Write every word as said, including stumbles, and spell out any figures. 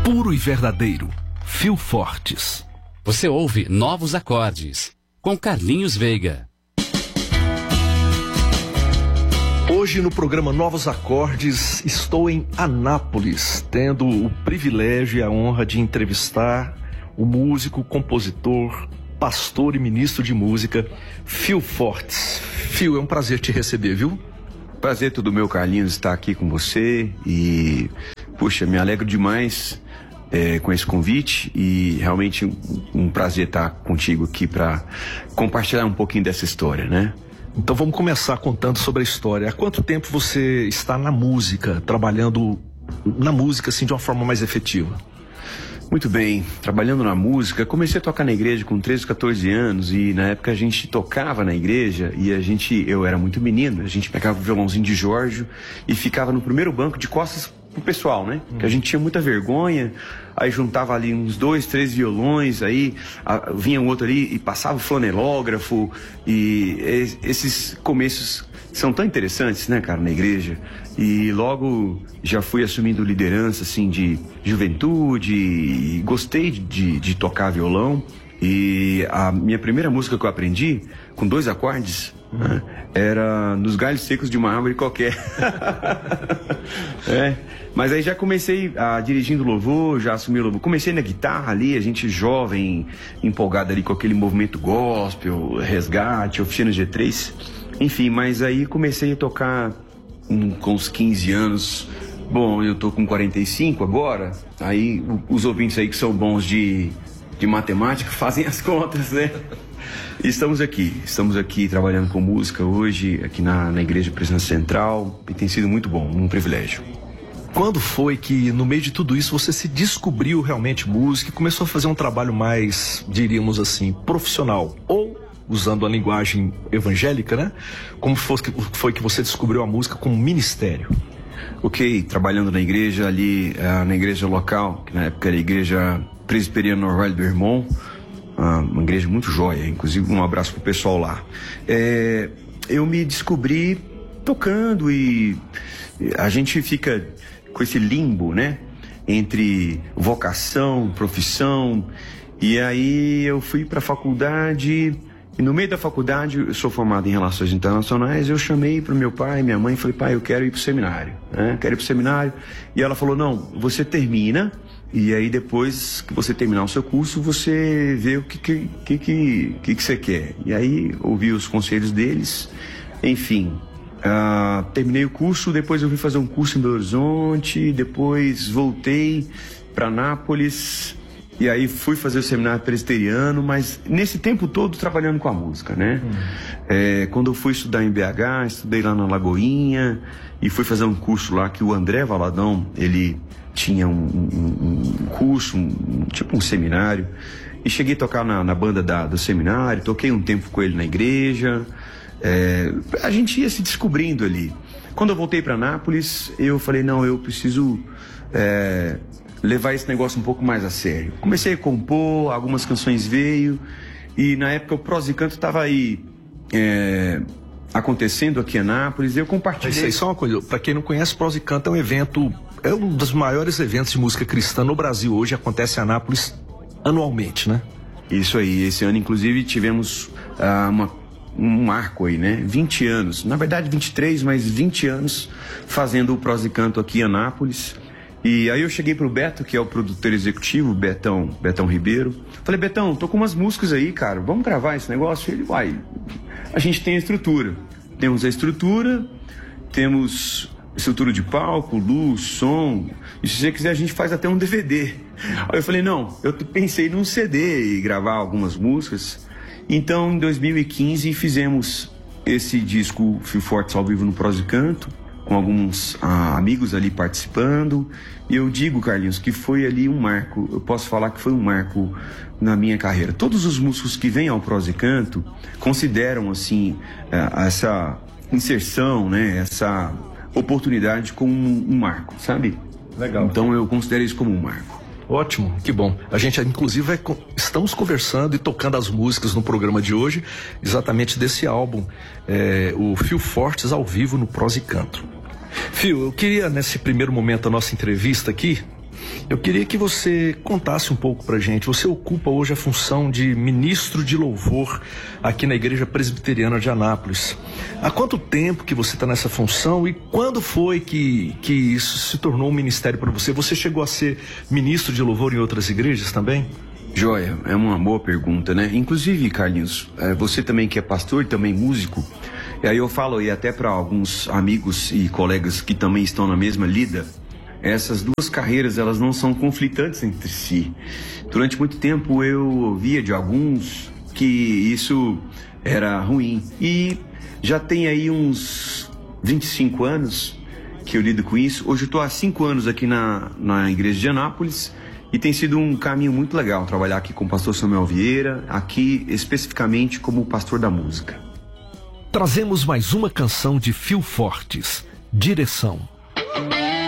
puro e verdadeiro, Fio Fortes. Você ouve Novos Acordes, com Carlinhos Veiga. Hoje no programa Novos Acordes, estou em Anápolis, tendo o privilégio e a honra de entrevistar o músico, compositor, pastor e ministro de música, Fio Fortes. Fio, é um prazer te receber, viu? Prazer todo meu, Carlinhos, estar aqui com você e, puxa, me alegro demais é, com esse convite e realmente um, um prazer estar contigo aqui para compartilhar um pouquinho dessa história, né? Então vamos começar contando sobre a história. Há quanto tempo você está na música, trabalhando na música assim de uma forma mais efetiva? Muito bem, trabalhando na música, comecei a tocar na igreja com treze, quatorze anos e na época a gente tocava na igreja e a gente, eu era muito menino, a gente pegava o violãozinho de Jorge e ficava no primeiro banco de costas pro pessoal, né? Hum. Que a gente tinha muita vergonha, aí juntava ali uns dois, três violões, aí a, vinha um outro ali e passava o flanelógrafo e, e esses começos são tão interessantes, né, cara, na igreja. E logo já fui assumindo liderança, assim, de juventude e gostei de, de tocar violão. E a minha primeira música que eu aprendi, com dois acordes, uhum. né, era Nos Galhos Secos de uma Árvore Qualquer. é, mas aí já comecei a dirigindo louvor, já assumi o louvor. Comecei na guitarra ali, a gente jovem, empolgado ali com aquele movimento gospel, resgate, oficina G três. Enfim, mas aí comecei a tocar um, com uns quinze anos. Bom, eu tô com quarenta e cinco agora. Aí os ouvintes aí que são bons de, de matemática fazem as contas, né? E estamos aqui, estamos aqui trabalhando com música hoje, aqui na, na Igreja Presença Central. E tem sido muito bom, um privilégio. Quando foi que, no meio de tudo isso, você se descobriu realmente músico e começou a fazer um trabalho mais, diríamos assim, profissional? Ou, usando a linguagem evangélica, né? Como foi que você descobriu a música como ministério? Ok, trabalhando na igreja ali, na igreja local, que na época era a Igreja Presbiteriana Norval do Irmão, uma igreja muito joia, inclusive um abraço pro pessoal lá. É, eu me descobri tocando e a gente fica com esse limbo, né? Entre vocação, profissão, e aí eu fui pra faculdade. E no meio da faculdade, eu sou formado em Relações Internacionais, eu chamei para o meu pai e minha mãe e falei, pai, eu quero ir para o seminário, né? Quero ir para o seminário. E ela falou, não, você termina, e aí depois que você terminar o seu curso, você vê o que que, que, que, que, que você quer. E aí, ouvi os conselhos deles, enfim. Uh, terminei o curso, depois eu fui fazer um curso em Belo Horizonte, depois voltei para Anápolis. E aí fui fazer o seminário presbiteriano, mas nesse tempo todo trabalhando com a música, né? Hum. É, quando eu fui estudar em B H, estudei lá na Lagoinha e fui fazer um curso lá que o André Valadão, ele tinha um, um, um curso, um, tipo um seminário. E cheguei a tocar na, na banda da, do seminário, toquei um tempo com ele na igreja. É, a gente ia se descobrindo ali. Quando eu voltei para Anápolis, eu falei, não, eu preciso... É, levar esse negócio um pouco mais a sério. Comecei a compor, algumas canções veio, e na época o Prosa e Canto estava aí é, acontecendo aqui em Anápolis, eu compartilhei... Isso aí, só uma coisa, para quem não conhece, Prosa e Canto é um evento, é um dos maiores eventos de música cristã no Brasil hoje, acontece em Anápolis anualmente, né? Isso aí, esse ano inclusive tivemos ah, uma, um marco aí, né? vinte anos, na verdade vinte e três, mas vinte anos fazendo o Prosa e Canto aqui em Anápolis. E aí eu cheguei pro Beto, que é o produtor executivo, Betão, Betão Ribeiro. Falei, Betão, tô com umas músicas aí, cara, vamos gravar esse negócio? Ele, vai, a gente tem a estrutura. Temos a estrutura, temos estrutura de palco, luz, som, e se você quiser a gente faz até um D V D. Aí eu falei, não, eu pensei num C D e gravar algumas músicas. Então, em dois mil e quinze, fizemos esse disco Fio Fortes ao vivo no Prosa e Canto, com alguns ah, amigos ali participando, e eu digo, Carlinhos, que foi ali um marco, eu posso falar que foi um marco na minha carreira. Todos os músicos que vêm ao Prosa e Canto consideram, assim, essa inserção, né, essa oportunidade como um marco, sabe? Legal. Então eu considero isso como um marco. Ótimo, que bom. A gente, inclusive, vai, estamos conversando e tocando as músicas no programa de hoje, exatamente desse álbum, é, o Fio Fortes ao vivo no Prosa e Canto. Fio, eu queria, nesse primeiro momento da nossa entrevista aqui, Eu queria que você contasse um pouco pra gente. Você ocupa hoje a função de ministro de louvor aqui na Igreja Presbiteriana de Anápolis. Há quanto tempo que você está nessa função e quando foi que, que isso se tornou um ministério para você? Você chegou a ser ministro de louvor em outras igrejas também? Joia, é uma boa pergunta, né? Inclusive, Carlinhos, você também que é pastor e também músico, e aí eu falo aí até para alguns amigos e colegas que também estão na mesma lida, essas duas carreiras, elas não são conflitantes entre si. Durante muito tempo eu ouvia de alguns que isso era ruim. E já tem aí uns vinte e cinco anos que eu lido com isso. Hoje eu estou há cinco anos aqui na, na Igreja de Anápolis e tem sido um caminho muito legal trabalhar aqui com o pastor Samuel Vieira, aqui especificamente como pastor da música. Trazemos mais uma canção de Fio Fortes, Direção.